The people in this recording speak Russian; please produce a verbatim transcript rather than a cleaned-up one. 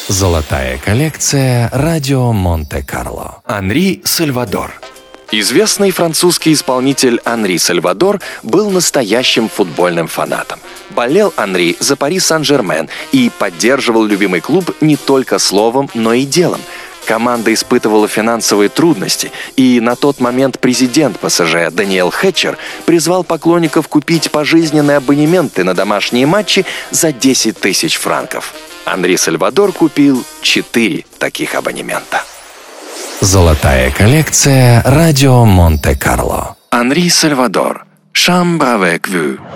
Золотая коллекция «Радио Монте-Карло». Анри Сальвадор. Известный французский исполнитель Анри Сальвадор был настоящим футбольным фанатом. Болел Анри за Пари Сен-Жермен и поддерживал любимый клуб не только словом, но и делом. Команда испытывала финансовые трудности, и на тот момент президент ПСЖ Даниэль Хетчер призвал поклонников купить пожизненные абонементы на домашние матчи за десять тысяч франков. Анри Сальвадор купил четыре таких абонемента. Золотая коллекция «Радио Монте-Карло». Анри Сальвадор. «Chambre avec vous».